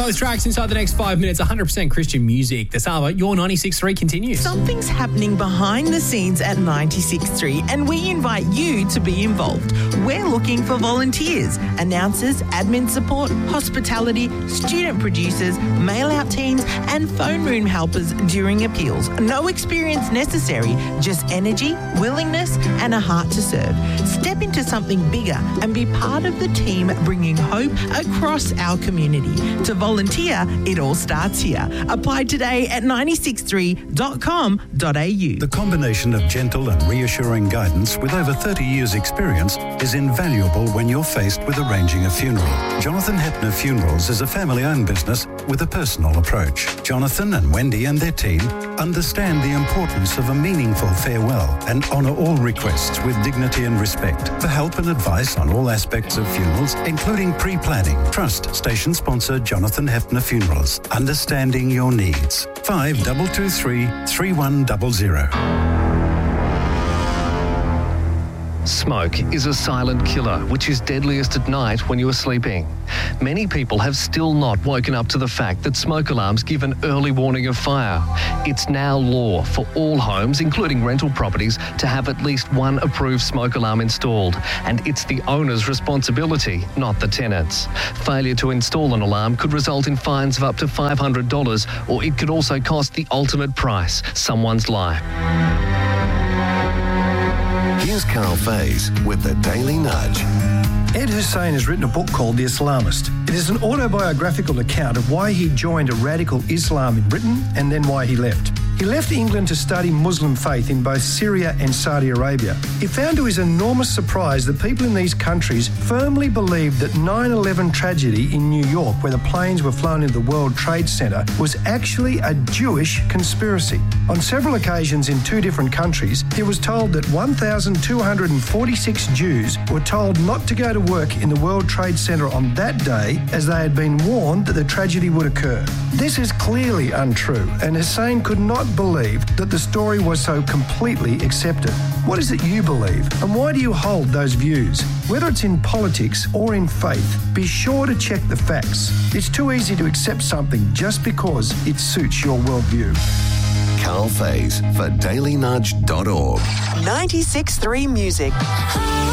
those tracks inside the next 5 minutes. 100% Christian music. The Sava, your 96.3 continues. Something's happening behind the scenes at 96.3 and we invite you to be involved. We're looking for volunteers, announcers, admin support, hospitality, student producers, mail-out teams and phone room helpers during appeals. No experience necessary, just energy, willingness and a heart to serve. Step into something bigger and be part of the team bringing hope across our community. To volunteer, it all starts here. Apply today at 963.com.au. The combination of gentle and reassuring guidance with over 30 years' experience is invaluable when you're faced with arranging a funeral. Jonathan Hepner Funerals is a family-owned business with a personal approach. Jonathan and Wendy and their team understand the importance of a meaningful farewell and honour all requests with dignity and respect. For help and advice on all aspects of funerals, including pre-planning, trust station sponsor Jonathan Hepner Funerals. Understanding your needs. 5223 3100. Smoke is a silent killer, which is deadliest at night when you are sleeping. Many people have still not woken up to the fact that smoke alarms give an early warning of fire. It's now law for all homes, including rental properties, to have at least one approved smoke alarm installed, and it's the owner's responsibility, not the tenant's. Failure to install an alarm could result in fines of up to $500, or it could also cost the ultimate price, someone's life. Here's Carl Faze with the Daily Nudge. Ed Hussein has written a book called The Islamist. It is an autobiographical account of why he joined a radical Islam in Britain and then why he left. He left England to study Muslim faith in both Syria and Saudi Arabia. He found to his enormous surprise that people in these countries firmly believed that 9/11 tragedy in New York, where the planes were flown into the World Trade Center, was actually a Jewish conspiracy. On several occasions in two different countries, he was told that 1,246 Jews were told not to go to work in the World Trade Center on that day as they had been warned that the tragedy would occur. This is clearly untrue, and Hussein could not believe that the story was so completely accepted. What is it you believe, and why do you hold those views? Whether it's in politics or in faith, be sure to check the facts. It's too easy to accept something just because it suits your worldview. Carl Faze for dailynudge.org. 96.3 Music.